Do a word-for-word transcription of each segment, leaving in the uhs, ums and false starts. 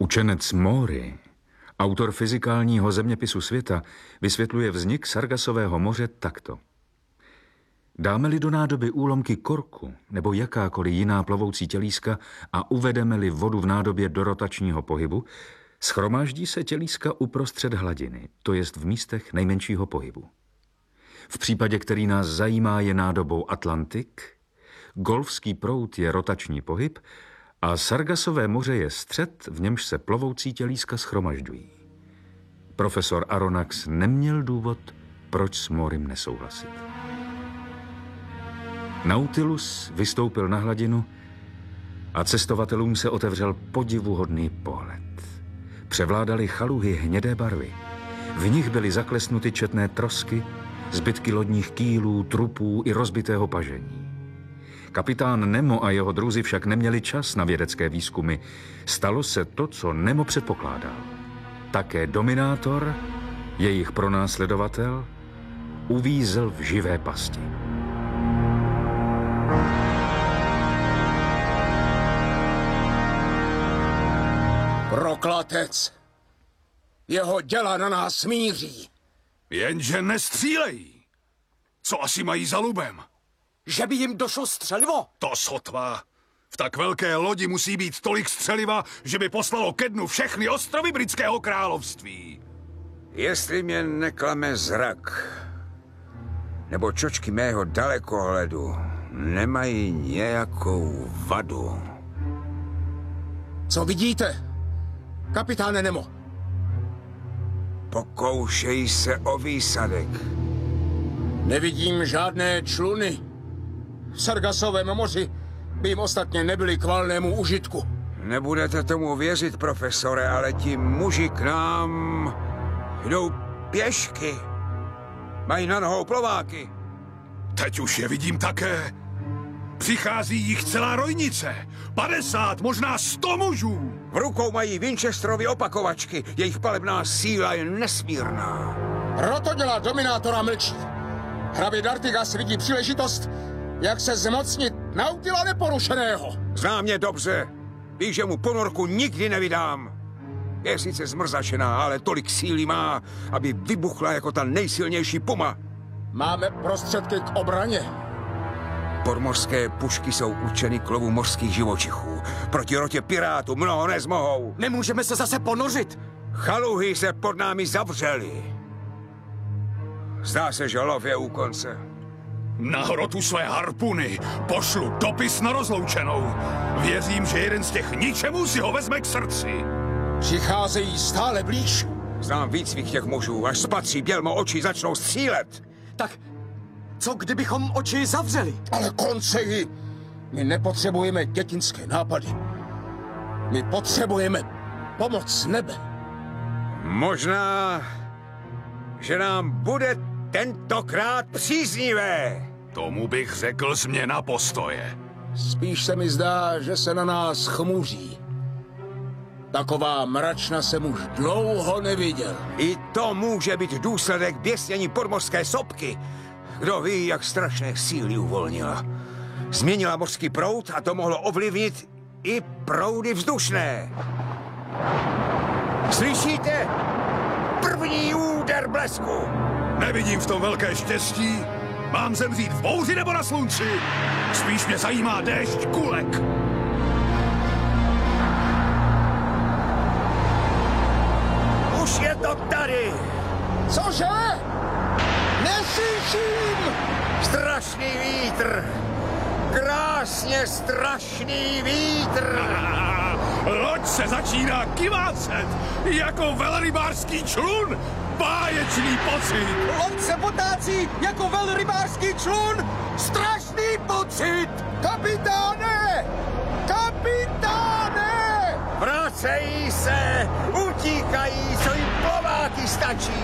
Učenec Maury, autor fyzikálního zeměpisu světa, vysvětluje vznik Sargasového moře takto. Dáme-li do nádoby úlomky korku nebo jakákoliv jiná plovoucí tělíska a uvedeme-li vodu v nádobě do rotačního pohybu, schromáždí se tělíska uprostřed hladiny, to jest v místech nejmenšího pohybu. V případě, který nás zajímá, je nádobou Atlantik, Golfský proud je rotační pohyb a Sargasové moře je střed, v němž se plovoucí tělíska schromažďují. Profesor Aronnax neměl důvod, proč s Maurym nesouhlasit. Nautilus vystoupil na hladinu a cestovatelům se otevřel podivuhodný pohled. Převládaly chaluhy hnědé barvy. V nich byly zaklesnuty četné trosky, zbytky lodních kýlů, trupů i rozbitého pažení. Kapitán Nemo a jeho druzí však neměli čas na vědecké výzkumy. Stalo se to, co Nemo předpokládal. Také Dominátor, jejich pronásledovatel, uvízl v živé pasti. Proklatec! Jeho děla na nás míří. Jenže nestřílejí. Co asi mají za lubem? Že by jim došlo střelivo? To sotva. V tak velké lodi musí být tolik střeliva, že by poslalo ke dnu všechny ostrovy Britského království. Jestli mě neklame zrak, nebo čočky mého dalekohledu nemají nějakou vadu. Co vidíte, kapitáne Nemo? Pokoušej se o výsadek. Nevidím žádné čluny. V Sargasovém moři by jim ostatně nebyly k valnému užitku. Nebudete tomu věřit, profesore, ale ti muži k nám jdou pěšky. Mají na nohou plováky. Teď už je vidím také. Přichází jich celá rojnice. Padesát, možná sto mužů. V rukou mají Winchesterovy opakovačky. Jejich palebná síla je nesmírná. Rotoděla Dominátora mlčí. Hrabě D'Artigas vidí příležitost, jak se zmocnit Nautila neporušeného. Zná mě dobře. Ví, že mu ponorku nikdy nevydám. Je sice zmrzačená, ale tolik síly má, aby vybuchla jako ta nejsilnější puma. Máme prostředky k obraně. Podmořské pušky jsou určeny k lovu mořských živočichů. Proti rotě pirátů mnoho nezmohou. Nemůžeme se zase ponořit. Chaluhy se pod námi zavřely. Zdá se, že lov je u konce. Na hrotu své harpuny pošlu dopis na rozloučenou. Věřím, že jeden z těch ničemu si ho vezme k srdci. Přicházejí stále blíž. Znám výcvik těch mužů, až spatří bělmo oči, začnou střílet. Tak co kdybychom oči zavřeli? Ale konceji, my nepotřebujeme dětinské nápady. My potřebujeme pomoc nebe. Možná, že nám bude tentokrát příznivé. Tomu bych řekl změna postoje. Spíš se mi zdá, že se na nás chmuří. Taková mračna jsem už dlouho neviděl. I to může být důsledek běsnění podmořské sopky. Kdo ví, jak strašné síly uvolnila. Změnila mořský proud a to mohlo ovlivnit i proudy vzdušné. Slyšíte? První úder blesku. Nevidím v tom velké štěstí. Mám zemřít v bouři nebo na slunci? Spíš mě zajímá déšť kulek. Už je to tady. Cože? Neslyším! Strašný vítr. Krásně strašný vítr. Loď se začíná kyvácet jako velrybářský člun. Báječný pocit. Loď se potácí jako velrybářský člun. Strašný pocit. Kapitáne! Kapitáne! Vracejí se, utíkají, co jim plováky stačí.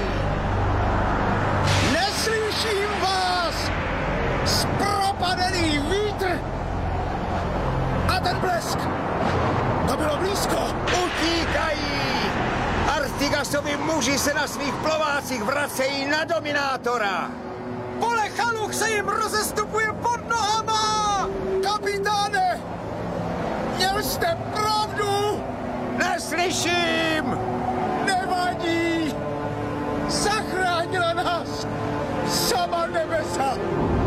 Neslyším vás! Zpropadený vítr! A ten blesk! To bylo blízko! Utíkají! Artigasovi muži se na svých plovácích vracejí na Dominátora! Pole chaluch se jim rozestupuje pod Kapitáne! Měl jste pravdu! Neslyším! Slyším! Nevadí! Zachránila nás sama nebesa!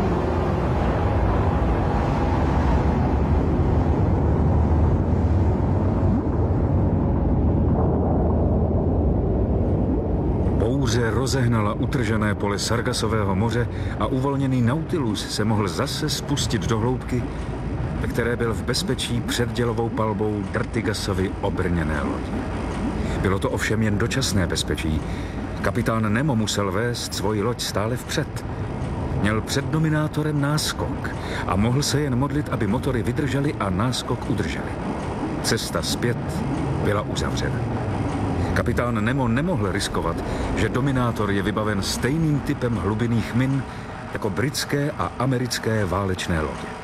Bouře rozehnala utržené pole Sargasového moře a uvolněný Nautilus se mohl zase spustit do hloubky, ve které byl v bezpečí před dělovou palbou Drtigasovy obrněné lodi. Bylo to ovšem jen dočasné bezpečí. Kapitán Nemo musel vést svoji loď stále vpřed. Měl před dominátorem náskok a mohl se jen modlit, aby motory vydržely a náskok udržely. Cesta zpět byla uzavřena. Kapitán Nemo nemohl riskovat, že dominátor je vybaven stejným typem hlubinných min jako britské a americké válečné lodě.